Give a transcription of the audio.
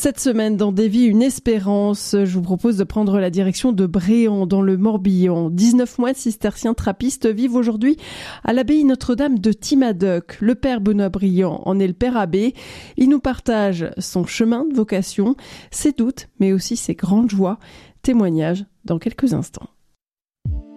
Cette semaine, dans Des vies, une espérance, je vous propose de prendre la direction de Bréant, dans le Morbihan. 19 moines cisterciens trappistes vivent aujourd'hui à l'abbaye Notre-Dame de Timadoc. Le père Benoît Briand en est le père abbé. Il nous partage son chemin de vocation, ses doutes, mais aussi ses grandes joies. Témoignage dans quelques instants.